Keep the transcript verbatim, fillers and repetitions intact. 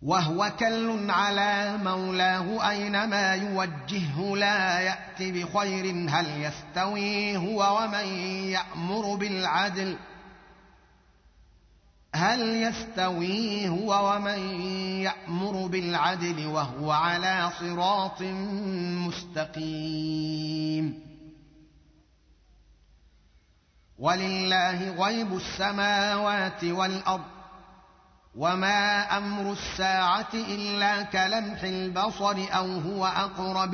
وهو كل على مولاه أينما يوجهه لا يأت بخير هل يستوي هو ومن يأمر بالعدل هل يستوي هو ومن يأمر بالعدل وهو على صراط مستقيم ولله غيب السماوات والأرض وما أمر الساعة إلا كلمح البصر أو هو أقرب